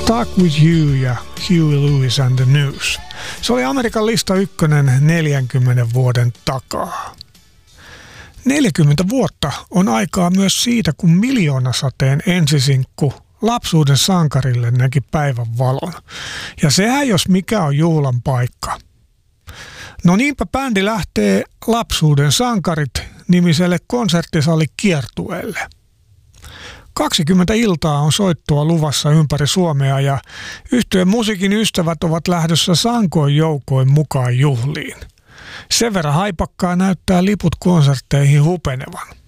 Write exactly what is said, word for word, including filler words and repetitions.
Stuck With You ja Huey Lewis and the News. Se oli Amerikan lista ykkönen neljänkymmenen vuoden takaa. neljäkymmentä vuotta on aikaa myös siitä, kun Miljoonasateen ensisinkku Lapsuuden sankarille näki päivän valon. Ja sehän jos mikä on juhlan paikka. No niinpä bändi lähtee Lapsuuden sankarit -nimiselle konserttisalikiertueelle. kaksikymmentä iltaa on soittoa luvassa ympäri Suomea ja yhtyeen musiikin ystävät ovat lähdössä sankoin joukoin mukaan juhliin. Sen verran haipakkaa näyttää liput konsertteihin hupenevan.